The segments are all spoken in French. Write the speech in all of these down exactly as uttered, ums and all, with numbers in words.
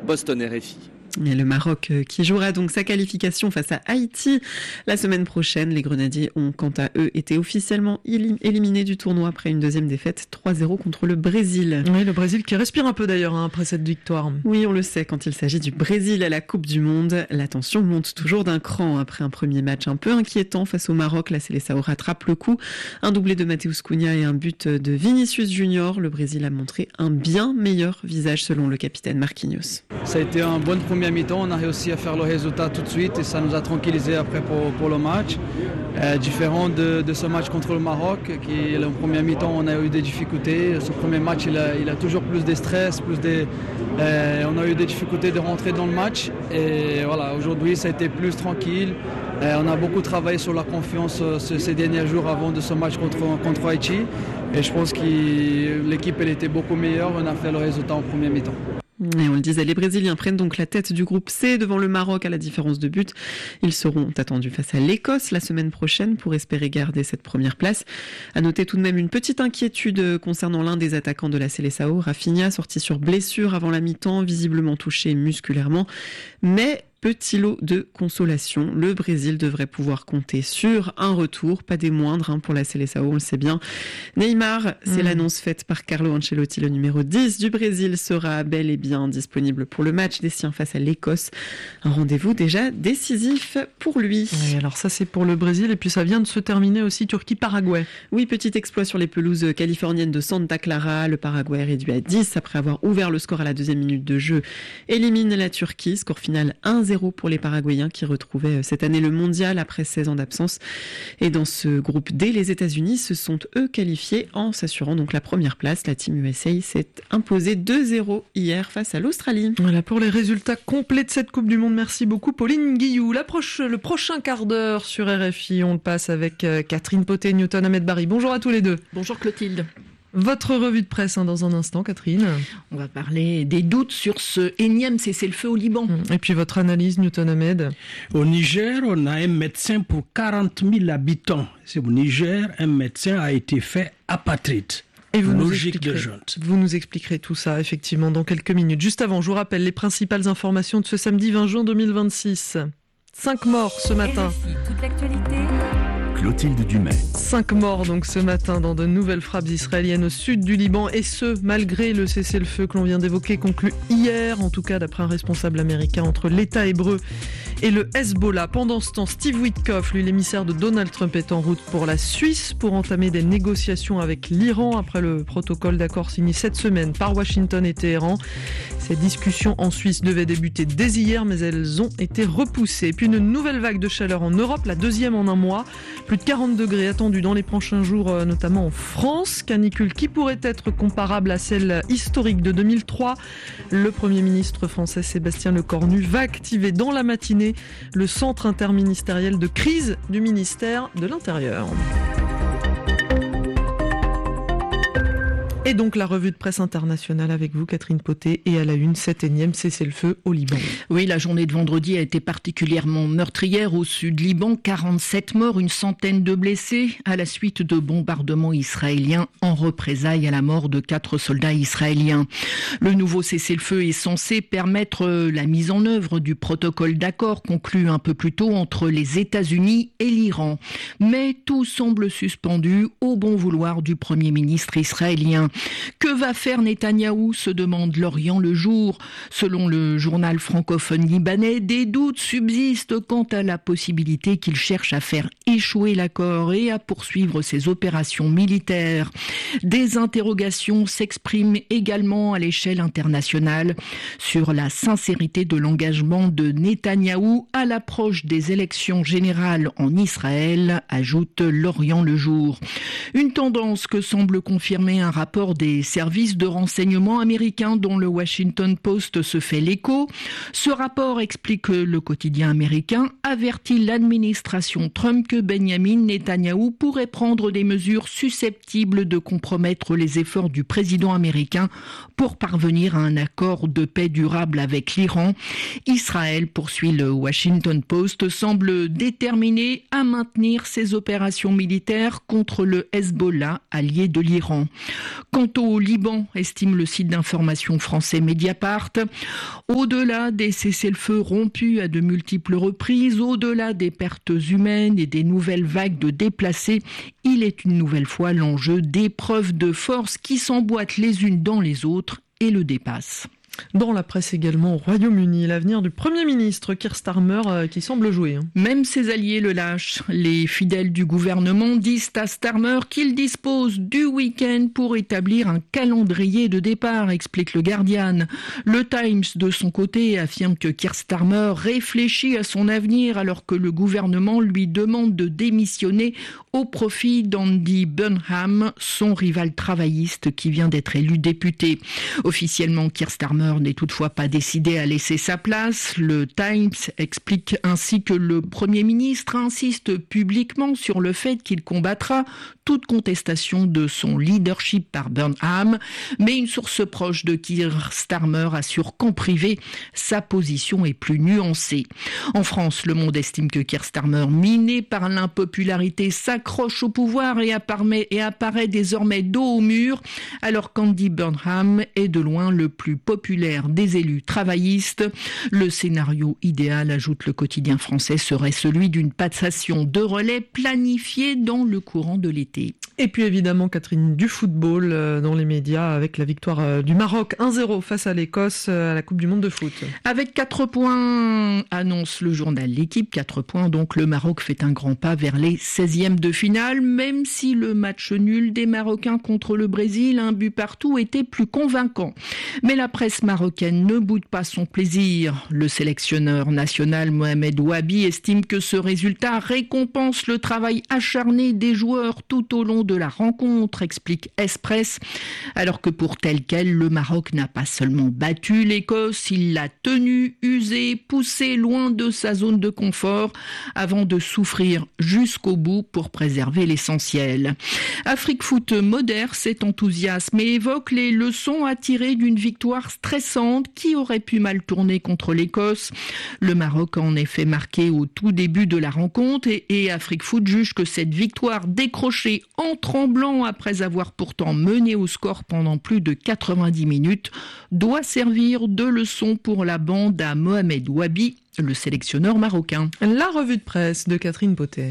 Boston R F I. Et le Maroc qui jouera donc sa qualification face à Haïti la semaine prochaine. Les Grenadiers ont quant à eux été officiellement éliminés du tournoi après une deuxième défaite trois zéro contre le Brésil. Oui, le Brésil qui respire un peu d'ailleurs hein, après cette victoire. Oui, on le sait, quand il s'agit du Brésil à la Coupe du Monde, la tension monte toujours d'un cran. Après un premier match un peu inquiétant face au Maroc, la Seleção rattrape le coup. Un doublé de Mateus Cunha et un but de Vinicius Junior. Le Brésil a montré un bien meilleur visage selon le capitaine Marquinhos. Ça a été un bon premier mi-temps, on a réussi à faire le résultat tout de suite et ça nous a tranquillisé après pour, pour le match. Euh, différent de, de ce match contre le Maroc, qui le premier mi-temps on a eu des difficultés. Ce premier match il a, il a toujours plus de stress, plus de, euh, on a eu des difficultés de rentrer dans le match et voilà, aujourd'hui ça a été plus tranquille. Euh, on a beaucoup travaillé sur la confiance euh, ces derniers jours avant de ce match contre, contre Haïti et je pense que l'équipe elle était beaucoup meilleure, on a fait le résultat en premier mi-temps. Et on le disait, les Brésiliens prennent donc la tête du groupe C devant le Maroc à la différence de but. Ils seront attendus face à l'Écosse la semaine prochaine pour espérer garder cette première place. À noter tout de même une petite inquiétude concernant l'un des attaquants de la Seleção, Rafinha, sorti sur blessure avant la mi-temps, visiblement touché musculairement. Mais petit lot de consolation, le Brésil devrait pouvoir compter sur un retour, pas des moindres hein, pour la Seleção, on le sait bien. Neymar, c'est mmh. l'annonce faite par Carlo Ancelotti, le numéro dix du Brésil, sera bel et bien disponible pour le match des siens face à l'Écosse. Un rendez-vous déjà décisif pour lui. Oui, alors ça c'est pour le Brésil et puis ça vient de se terminer aussi Turquie-Paraguay. Oui, petit exploit sur les pelouses californiennes de Santa Clara. Le Paraguay réduit à dix après avoir ouvert le score à la deuxième minute de jeu. Élimine la Turquie, score final un zéro pour les Paraguayens qui retrouvaient cette année le mondial après seize ans d'absence. Et dans ce groupe D, les États-Unis se sont eux qualifiés en s'assurant donc la première place. La Team U S A s'est imposée deux zéro hier face à l'Australie. Voilà pour les résultats complets de cette Coupe du Monde. Merci beaucoup Pauline Guillou. La proche, le prochain quart d'heure sur R F I, on le passe avec Catherine Poté, Newton Ahmed Barry. Bonjour à tous les deux. Bonjour Clotilde. Votre revue de presse hein, dans un instant, Catherine. On va parler des doutes sur ce énième cessez-le-feu au Liban. Et puis votre analyse, Newton Ahmed. Au Niger, on a un médecin pour quarante mille habitants. C'est au Niger, un médecin a été fait apatride. Et vous nous, Logique de junte. vous nous expliquerez tout ça, effectivement, dans quelques minutes. Juste avant, je vous rappelle les principales informations de ce samedi vingt juin deux mille vingt-six. Cinq morts ce matin. R F I, toute l'actualité. Clotilde Dumais. Cinq morts donc ce matin dans de nouvelles frappes israéliennes au sud du Liban, et ce, malgré le cessez-le-feu que l'on vient d'évoquer, conclu hier, en tout cas d'après un responsable américain, entre l'État hébreu et le Hezbollah. Pendant ce temps, Steve Witkoff, lui l'émissaire de Donald Trump, est en route pour la Suisse pour entamer des négociations avec l'Iran après le protocole d'accord signé cette semaine par Washington et Téhéran. Ces discussions en Suisse devaient débuter dès hier, mais elles ont été repoussées. Puis une nouvelle vague de chaleur en Europe, la deuxième en un mois. Plus de quarante degrés attendus dans les prochains jours, notamment en France. Canicule qui pourrait être comparable à celle historique de deux mille trois. Le Premier ministre français Sébastien Lecornu va activer dans la matinée le centre interministériel de crise du ministère de l'Intérieur. Et donc la revue de presse internationale avec vous, Catherine Poté, et à la une, cet énième cessez-le-feu au Liban. Oui, la journée de vendredi a été particulièrement meurtrière au sud Liban. quarante-sept morts, une centaine de blessés à la suite de bombardements israéliens en représailles à la mort de quatre soldats israéliens. Le nouveau cessez-le-feu est censé permettre la mise en œuvre du protocole d'accord conclu un peu plus tôt entre les États-Unis et l'Iran. Mais tout semble suspendu au bon vouloir du Premier ministre israélien. Que va faire Netanyahou, se demande L'Orient le jour. Selon le journal francophone libanais, des doutes subsistent quant à la possibilité qu'il cherche à faire échouer l'accord et à poursuivre ses opérations militaires. Des interrogations s'expriment également à l'échelle internationale sur la sincérité de l'engagement de Netanyahou à l'approche des élections générales en Israël, ajoute L'Orient le jour. Une tendance que semble confirmer un rapport des services de renseignement américains dont le Washington Post se fait l'écho. Ce rapport explique que le quotidien américain avertit l'administration Trump que Benjamin Netanyahou pourrait prendre des mesures susceptibles de compromettre les efforts du président américain pour parvenir à un accord de paix durable avec l'Iran. Israël, poursuit le Washington Post, semble déterminé à maintenir ses opérations militaires contre le Hezbollah, allié de l'Iran. Quant au Liban, estime le site d'information français Mediapart, au-delà des cessez-le-feu rompus à de multiples reprises, au-delà des pertes humaines et des nouvelles vagues de déplacés, il est une nouvelle fois l'enjeu d'épreuves de force qui s'emboîtent les unes dans les autres et le dépassent. Dans la presse également au Royaume-Uni, l'avenir du Premier ministre Keir Starmer euh, qui semble jouer. Hein. Même ses alliés le lâchent. Les fidèles du gouvernement disent à Starmer qu'il dispose du week-end pour établir un calendrier de départ, explique le Guardian. Le Times, de son côté, affirme que Keir Starmer réfléchit à son avenir alors que le gouvernement lui demande de démissionner au profit d'Andy Burnham, son rival travailliste qui vient d'être élu député. Officiellement, Keir Starmer n'est toutefois pas décidé à laisser sa place. Le Times explique ainsi que le Premier ministre insiste publiquement sur le fait qu'il combattra toute contestation de son leadership par Burnham, mais une source proche de Keir Starmer assure qu'en privé, sa position est plus nuancée. En France, Le Monde estime que Keir Starmer, miné par l'impopularité, s'accroche au pouvoir et apparaît, et apparaît désormais dos au mur, alors qu'Andy Burnham est de loin le plus populaire des élus travaillistes. Le scénario idéal, ajoute le quotidien français, serait celui d'une passation de relais planifiée dans le courant de l'été. Et puis évidemment, Catherine, du football euh, dans les médias avec la victoire euh, du Maroc un zéro face à l'Écosse euh, à la Coupe du Monde de foot. Avec quatre points, annonce le journal L'Équipe, quatre points, donc le Maroc fait un grand pas vers les seizièmes de finale, même si le match nul des Marocains contre le Brésil, un but partout, était plus convaincant. Mais la presse marocaine ne boude pas son plaisir. Le sélectionneur national Mohamed Wabi estime que ce résultat récompense le travail acharné des joueurs tout au long de la rencontre, explique Express. Alors que pour tel quel, le Maroc n'a pas seulement battu l'Écosse, il l'a tenu, usé, poussé loin de sa zone de confort avant de souffrir jusqu'au bout pour préserver l'essentiel. Afrique Foot modère cet enthousiasme et évoque les leçons à tirer d'une victoire stressante qui aurait pu mal tourner contre l'Écosse. Le Maroc a en effet marqué au tout début de la rencontre et, et Afrique Foot juge que cette victoire décrochée en tremblant après avoir pourtant mené au score pendant plus de quatre-vingt-dix minutes doit servir de leçon pour la bande à Mohamed Wabi, le sélectionneur marocain. La revue de presse de Catherine Potet.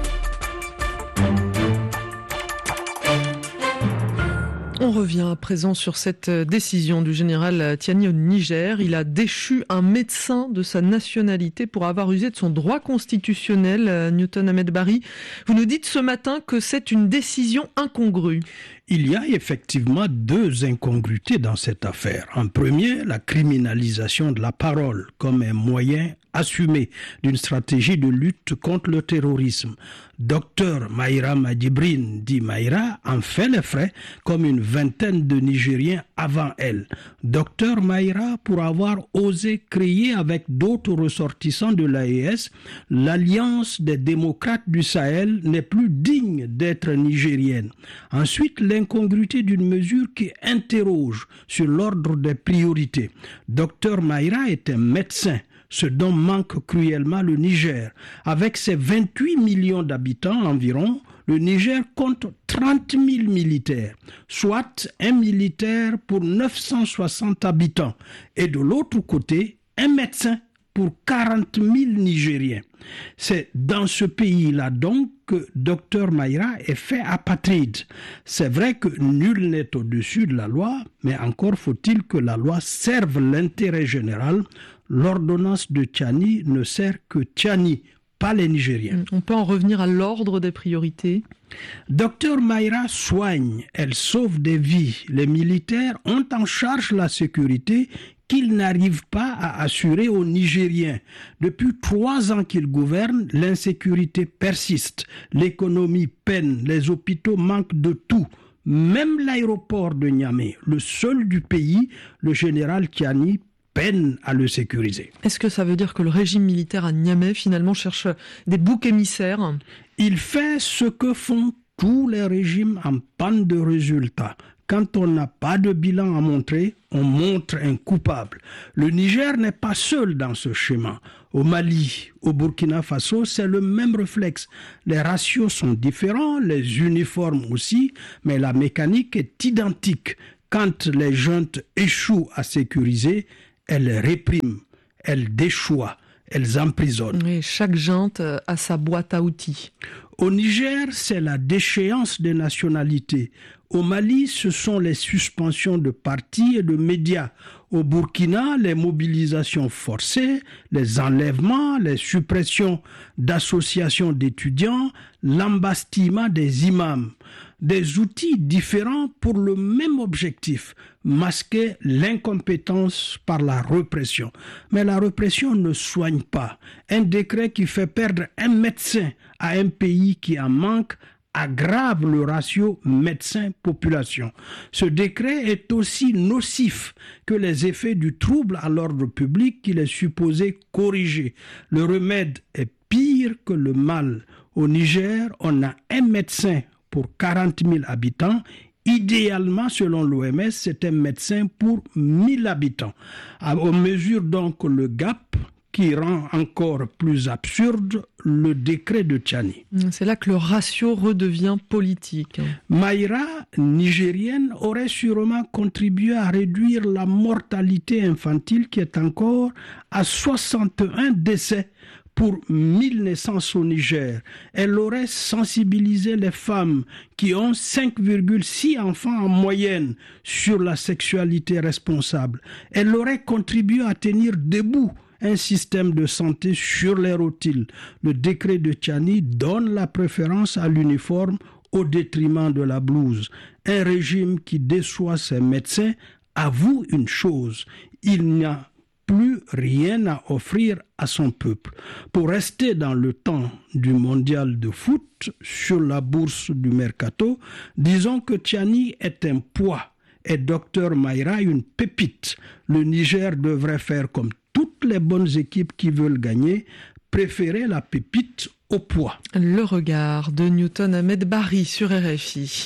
On revient à présent sur cette décision du général Tiani au Niger. Il a déchu un médecin de sa nationalité pour avoir usé de son droit constitutionnel. Newton Ahmed Bari, vous nous dites ce matin que c'est une décision incongrue. Il y a effectivement deux incongruités dans cette affaire. En premier, la criminalisation de la parole comme un moyen assumé d'une stratégie de lutte contre le terrorisme. Docteur Maïra Madjibrine, dit Maïra, en fait les frais comme une vingtaine de Nigériens avant elle. Docteur Maïra, pour avoir osé créer avec d'autres ressortissants de l'A E S, l'Alliance des démocrates du Sahel n'est plus digne d'être nigérienne. Ensuite, l'incongruité d'une mesure qui interroge sur l'ordre des priorités. Docteur Maïra est un médecin, ce dont manque cruellement le Niger. Avec ses vingt-huit millions d'habitants environ, le Niger compte trente mille militaires, soit un militaire pour neuf cent soixante habitants. Et de l'autre côté, un médecin pour quarante mille Nigériens. C'est dans ce pays-là donc que Docteur Maïra est fait apatride. C'est vrai que nul n'est au-dessus de la loi, mais encore faut-il que la loi serve l'intérêt général. L'ordonnance de Tiani ne sert que Tiani, pas les Nigériens. On peut en revenir à l'ordre des priorités. Docteur Maïra soigne, elle sauve des vies. Les militaires ont en charge la sécurité qu'ils n'arrivent pas à assurer aux Nigériens. Depuis trois ans qu'ils gouvernent, l'insécurité persiste. L'économie peine, les hôpitaux manquent de tout. Même l'aéroport de Niamey, le seul du pays, le général Tiani peine à le sécuriser. Est-ce que ça veut dire que le régime militaire à Niamey finalement cherche des boucs émissaires ? Il fait ce que font tous les régimes en panne de résultats. quand on n'a pas de bilan à montrer, on montre un coupable. Le Niger n'est pas seul dans ce schéma. Au Mali, au Burkina Faso, c'est le même réflexe. Les ratios sont différents, les uniformes aussi, mais la mécanique est identique. Quand les juntes échouent à sécuriser, elles répriment, elles déchoient, elles emprisonnent. Et chaque junte a sa boîte à outils. Au Niger, c'est la déchéance des nationalités. Au Mali, ce sont les suspensions de partis et de médias. Au Burkina, les mobilisations forcées, les enlèvements, les suppressions d'associations d'étudiants, l'embastillement des imams. Des outils différents pour le même objectif, masquer l'incompétence par la répression. Mais la répression ne soigne pas. Un décret qui fait perdre un médecin à un pays qui en manque aggrave le ratio médecin-population. Ce décret est aussi nocif que les effets du trouble à l'ordre public qu'il est supposé corriger. Le remède est pire que le mal. Au Niger, on a un médecin pour quarante mille habitants. Idéalement, selon l'O M S, c'est un médecin pour mille habitants. On mesure donc le gap qui rend encore plus absurde le décret de Tchani. C'est là que le ratio redevient politique. Maïra, nigérienne, aurait sûrement contribué à réduire la mortalité infantile qui est encore à soixante et un décès pour mille naissances au Niger. Elle aurait sensibilisé les femmes qui ont cinq virgule six enfants en moyenne sur la sexualité responsable. Elle aurait contribué à tenir debout un système de santé sur les routiles. Le décret de Tchani donne la préférence à l'uniforme au détriment de la blouse. Un régime qui déçoit ses médecins avoue une chose, il n'y a plus rien à offrir à son peuple. Pour rester dans le temps du mondial de foot, sur la bourse du Mercato, disons que Tchani est un poids et Docteur Maïra une pépite. Le Niger devrait faire comme toutes les bonnes équipes qui veulent gagner, préférer la pépite au poids. Le regard de Newton Ahmed Barry sur R F I.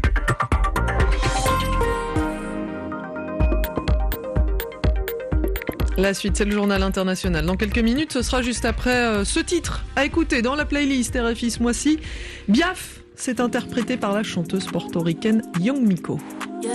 La suite, c'est le journal international. Dans quelques minutes, ce sera juste après euh, ce titre à écouter dans la playlist R F I ce mois-ci. Biaf, c'est interprété par la chanteuse portoricaine Young Miko. Yeah.